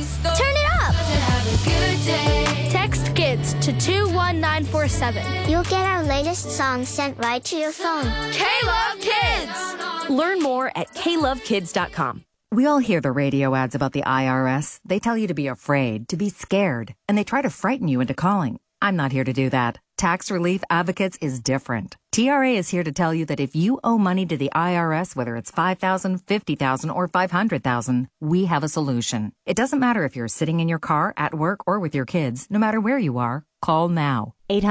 Turn it up! Text KIDS to 21947. You'll get our latest song sent right to your phone. K-Love Kids! Learn more at klovekids.com. We all hear the radio ads about the IRS. They tell you to be afraid, to be scared, and they try to frighten you into calling. I'm not here to do that. Tax Relief Advocates is different. TRA is here to tell you that if you owe money to the IRS, whether it's $5,000, $50,000, or $500,000, we have a solution. It doesn't matter if you're sitting in your car, at work, or with your kids. No matter where you are, call now.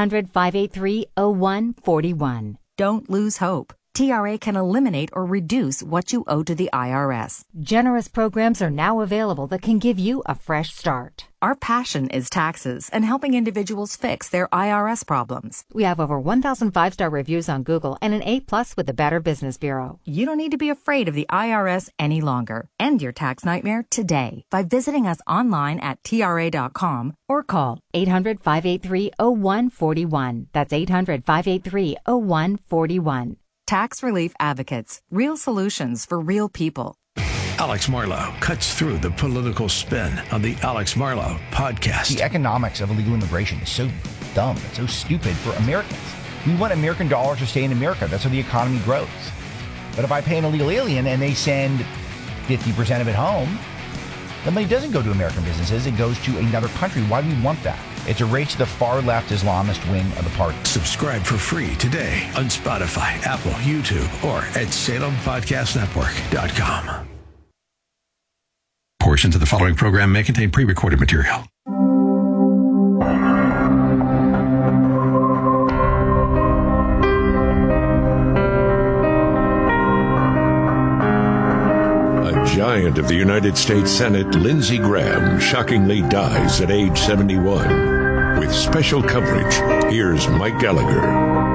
800-583-0141. Don't lose hope. TRA can eliminate or reduce what you owe to the IRS. Generous programs are now available that can give you a fresh start. Our passion is taxes and helping individuals fix their IRS problems. We have over 1,000 five-star reviews on Google and an A+ with the Better Business Bureau. You don't need to be afraid of the IRS any longer. End your tax nightmare today by visiting us online at TRA.com or call 800-583-0141. That's 800-583-0141. Tax Relief Advocates. Real solutions for real people. Alex Marlow cuts through the political spin on the Alex Marlow podcast. The economics of illegal immigration is so dumb. It's so stupid for Americans. We want American dollars to stay in America. That's how the economy grows. But if I pay an illegal alien and they send 50% of it home, the money doesn't go to American businesses. It goes to another country. Why do we want that? It's a race to the far-left Islamist wing of the party. Subscribe for free today on Spotify, Apple, YouTube, or at SalemPodcastNetwork.com. Portions of the following program may contain pre-recorded material. A giant of the United States Senate, Lindsey Graham, shockingly dies at age 71. With special coverage, here's Mike Gallagher.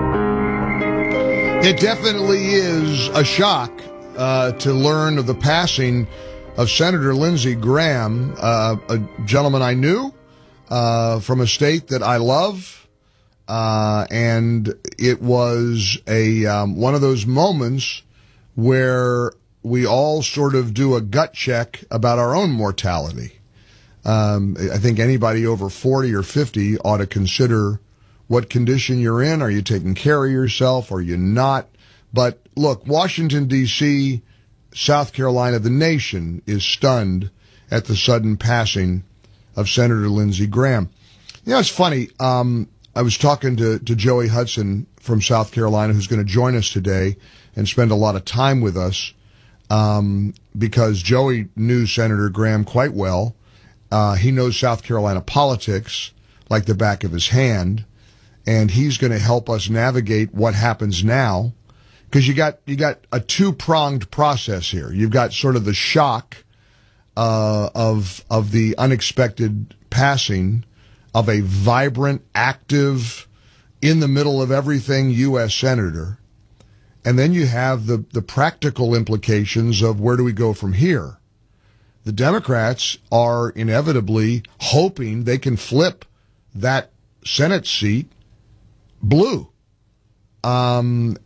It definitely is a shock to learn of the passing of Senator Lindsey Graham, a gentleman I knew from a state that I love, and it was a one of those moments where we all sort of do a gut check about our own mortality. I think anybody over 40 or 50 ought to consider what condition you're in. Are you taking care of yourself? Are you not? But look, Washington, D.C., South Carolina, the nation is stunned at the sudden passing of Senator Lindsey Graham. You know, it's funny. I was talking to Joey Hudson from South Carolina, who's going to join us today and spend a lot of time with us because Joey knew Senator Graham quite well. He knows South Carolina politics like the back of his hand, and he's going to help us navigate what happens now. Because you got a two-pronged process here. You've got sort of the shock of the unexpected passing of a vibrant, active, in the middle of everything U.S. senator, and then you have the practical implications of where do we go from here. The Democrats are inevitably hoping they can flip that Senate seat blue. And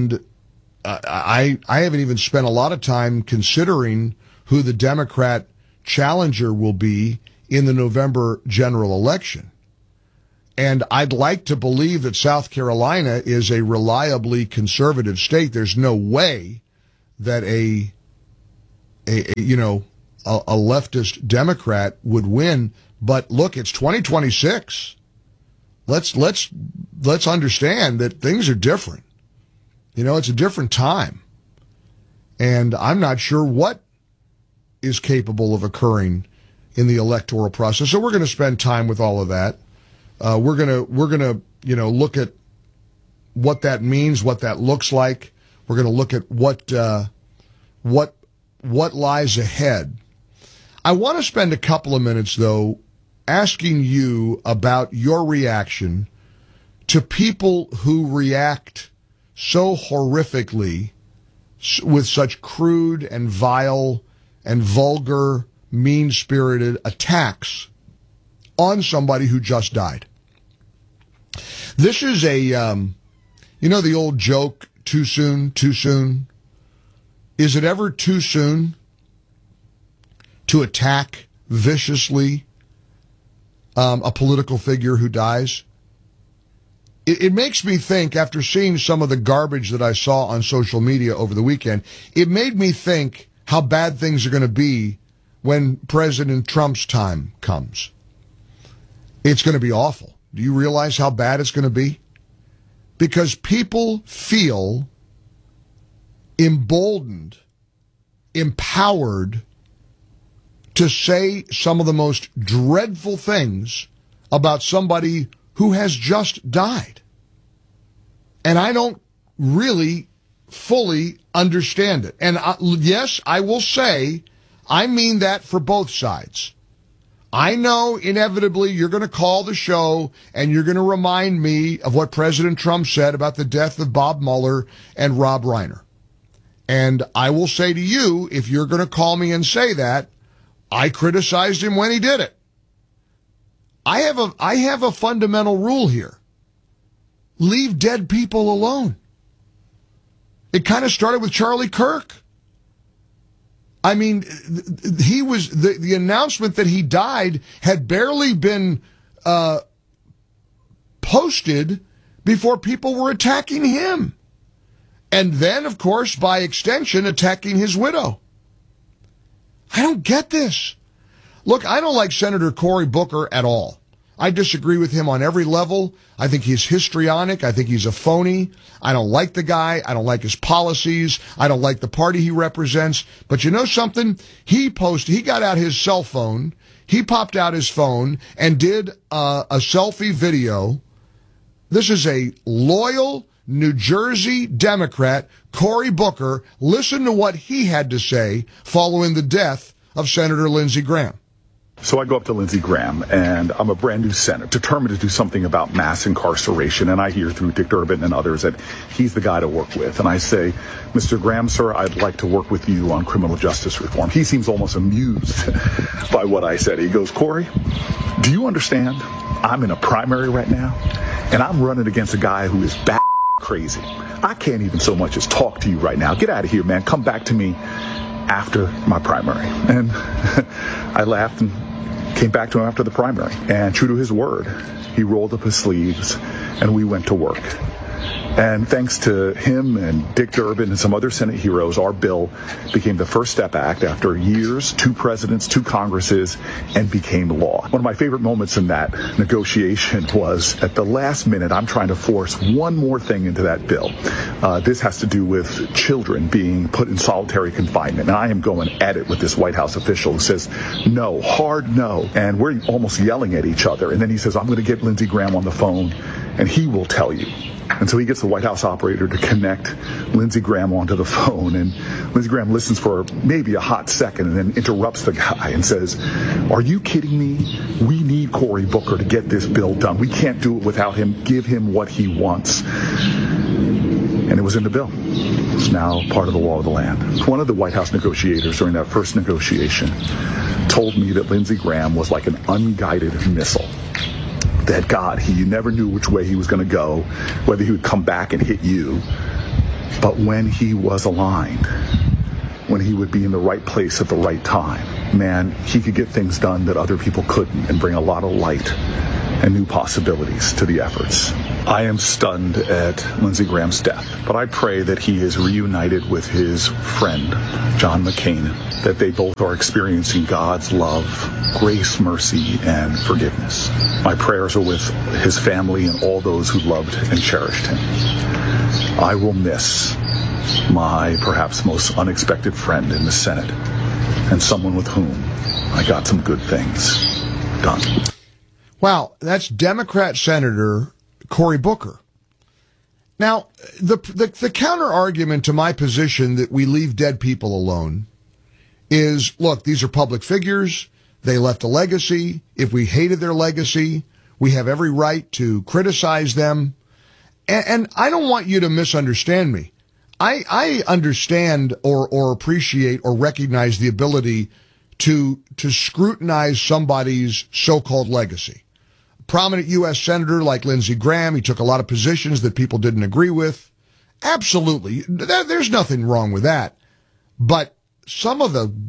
I haven't even spent a lot of time considering who the Democrat challenger will be in the November general election. And I'd like to believe that South Carolina is a reliably conservative state. There's no way that a leftist Democrat would win. But look, it's 2026. Let's understand that things are different. You know, it's a different time. And I'm not sure what is capable of occurring in the electoral process. So we're going to spend time with all of that. We're going to look at what that means, what that looks like. We're going to look at what lies ahead. I want to spend a couple of minutes, though, asking you about your reaction to people who react so horrifically with such crude and vile and vulgar, mean-spirited attacks on somebody who just died. This is the old joke, too soon, too soon. Is it ever too soon to attack viciously a political figure who dies? It makes me think, after seeing some of the garbage that I saw on social media over the weekend, it made me think how bad things are going to be when President Trump's time comes. It's going to be awful. Do you realize how bad it's going to be? Because people feel emboldened, empowered to say some of the most dreadful things about somebody who has just died. And I don't really fully understand it. And yes, I will say, I mean that for both sides. I know inevitably you're going to call the show and you're going to remind me of what President Trump said about the death of Bob Mueller and Rob Reiner. And I will say to you, if you're going to call me and say that, I criticized him when he did it. I have a fundamental rule here. Leave dead people alone. It kind of started with Charlie Kirk. I mean, he was the announcement that he died had barely been posted before people were attacking him. And then, of course, by extension, attacking his widow. I don't get this. Look, I don't like Senator Cory Booker at all. I disagree with him on every level. I think he's histrionic. I think he's a phony. I don't like the guy. I don't like his policies. I don't like the party he represents. But you know something? He got out his cell phone. He popped out his phone and did a selfie video. This is a loyal New Jersey Democrat, Cory Booker. Listen to what he had to say following the death of Senator Lindsey Graham. So I go up to Lindsey Graham, and I'm a brand new senator, determined to do something about mass incarceration. And I hear through Dick Durbin and others that he's the guy to work with. And I say, Mr. Graham, sir, I'd like to work with you on criminal justice reform. He seems almost amused by what I said. He goes, Cory, do you understand? I'm in a primary right now, and I'm running against a guy who is crazy. I can't even so much as talk to you right now. Get out of here, man. Come back to me after my primary. And I laughed and came back to him after the primary. And true to his word, he rolled up his sleeves and we went to work. And thanks to him and Dick Durbin and some other Senate heroes, our bill became the First Step Act after years, 2 presidents, 2 Congresses, and became law. One of my favorite moments in that negotiation was at the last minute, I'm trying to force one more thing into that bill. This has to do with children being put in solitary confinement. And I am going at it with this White House official who says, no, hard no. And we're almost yelling at each other. And then he says, I'm going to get Lindsey Graham on the phone and he will tell you. And so he gets the White House operator to connect Lindsey Graham onto the phone. And Lindsey Graham listens for maybe a hot second and then interrupts the guy and says, are you kidding me? We need Cory Booker to get this bill done. We can't do it without him. Give him what he wants. And it was in the bill. It's now part of the law of the land. One of the White House negotiators during that first negotiation told me that Lindsey Graham was like an unguided missile. That God, he never knew which way he was going to go, whether he would come back and hit you. But when he was aligned, when he would be in the right place at the right time, man, he could get things done that other people couldn't and bring a lot of light and new possibilities to the efforts. I am stunned at Lindsey Graham's death, but I pray that he is reunited with his friend, John McCain, that they both are experiencing God's love, grace, mercy, and forgiveness. My prayers are with his family and all those who loved and cherished him. I will miss my perhaps most unexpected friend in the Senate and someone with whom I got some good things done. Wow, that's Democrat Senator Cory Booker. Now, the counter argument to my position that we leave dead people alone is, look, these are public figures. They left a legacy. If we hated their legacy, we have every right to criticize them. And I don't want you to misunderstand me. I understand or appreciate or recognize the ability to scrutinize somebody's so-called legacy. Prominent U.S. senator like Lindsey Graham, he took a lot of positions that people didn't agree with. Absolutely. There's nothing wrong with that. But some of the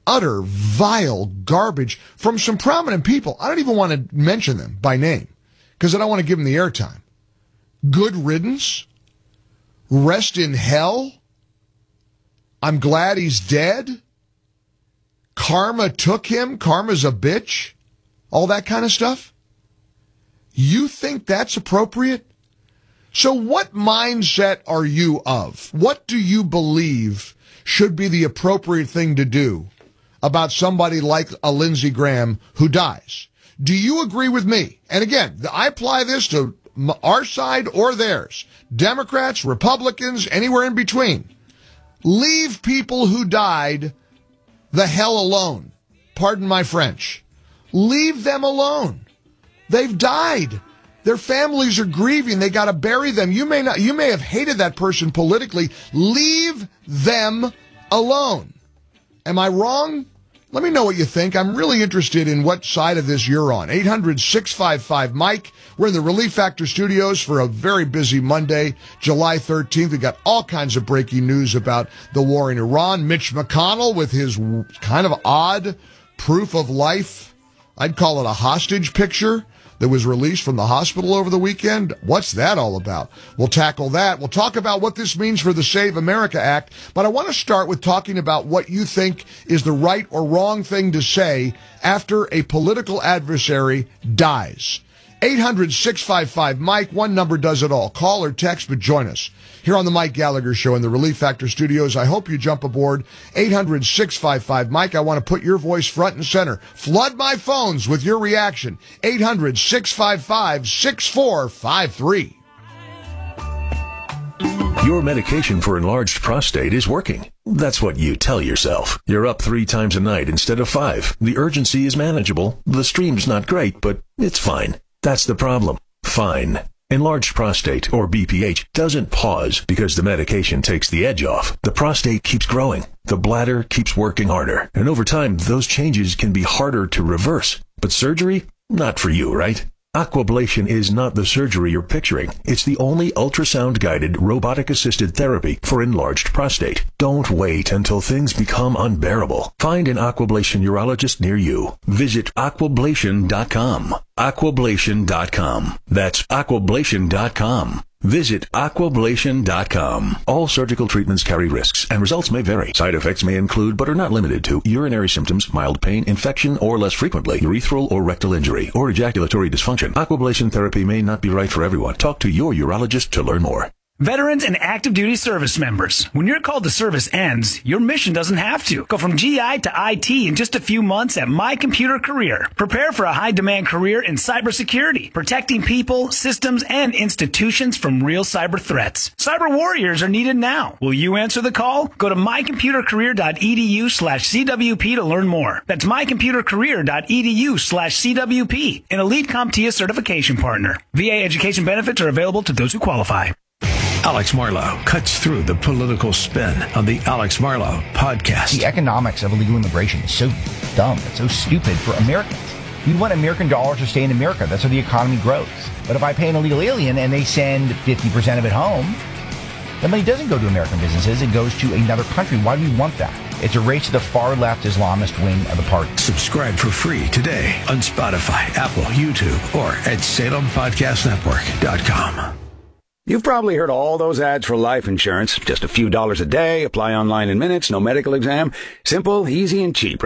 utter, vile garbage from some prominent people. I don't even want to mention them by name because I don't want to give them the airtime. Good riddance. Rest in hell. I'm glad he's dead. Karma took him. Karma's a bitch. All that kind of stuff. You think that's appropriate? So what mindset are you of? What do you believe should be the appropriate thing to do about somebody like a Lindsey Graham who dies? Do you agree with me? And again, I apply this to our side or theirs. Democrats, Republicans, anywhere in between. Leave people who died the hell alone. Pardon my French. Leave them alone. They've died. Their families are grieving. They got to bury them. You may have hated that person politically. Leave them alone. Am I wrong? Let me know what you think. I'm really interested in what side of this you're on. 800-655-MIKE. We're in the Relief Factor studios for a very busy Monday, July 13th. We got all kinds of breaking news about the war in Iran. Mitch McConnell with his kind of odd proof of life. I'd call it a hostage picture that was released from the hospital over the weekend. What's that all about? We'll tackle that. We'll talk about what this means for the Save America Act. But I want to start with talking about what you think is the right or wrong thing to say after a political adversary dies. 800-655-MIKE. One number does it all. Call or text, but join us here on the Mike Gallagher Show in the Relief Factor studios. I hope you jump aboard. 800-655-MIKE. I want to put your voice front and center. Flood my phones with your reaction. 800-655-6453. Your medication for enlarged prostate is working. That's what you tell yourself. You're up 3 times a night instead of 5. The urgency is manageable. The stream's not great, but it's fine. That's the problem. Fine. Enlarged prostate, or BPH, doesn't pause because the medication takes the edge off. The prostate keeps growing. The bladder keeps working harder. And over time, those changes can be harder to reverse. But surgery? Not for you, right? Aquablation is not the surgery you're picturing. It's the only ultrasound-guided, robotic-assisted therapy for enlarged prostate. Don't wait until things become unbearable. Find an Aquablation urologist near you. Visit aquablation.com. Aquablation.com. That's aquablation.com. Visit aquablation.com. All surgical treatments carry risks, and results may vary. Side effects may include, but are not limited to, urinary symptoms, mild pain, infection, or less frequently, urethral or rectal injury, or ejaculatory dysfunction. Aquablation therapy may not be right for everyone. Talk to your urologist to learn more. Veterans and active duty service members, when your call to service ends, your mission doesn't have to. Go from GI to IT in just a few months at My Computer Career. Prepare for a high-demand career in cybersecurity, protecting people, systems, and institutions from real cyber threats. Cyber warriors are needed now. Will you answer the call? Go to mycomputercareer.edu/CWP to learn more. That's mycomputercareer.edu/CWP, an elite CompTIA certification partner. VA education benefits are available to those who qualify. Alex Marlow cuts through the political spin on the Alex Marlow podcast. The economics of illegal immigration is so dumb. It's so stupid for Americans. We want American dollars to stay in America. That's how the economy grows. But if I pay an illegal alien and they send 50% of it home, the money doesn't go to American businesses. It goes to another country. Why do we want that? It's a race to the far-left Islamist wing of the party. Subscribe for free today on Spotify, Apple, YouTube, or at SalemPodcastNetwork.com. You've probably heard all those ads for life insurance. Just a few dollars a day, apply online in minutes, no medical exam. Simple, easy, and cheap.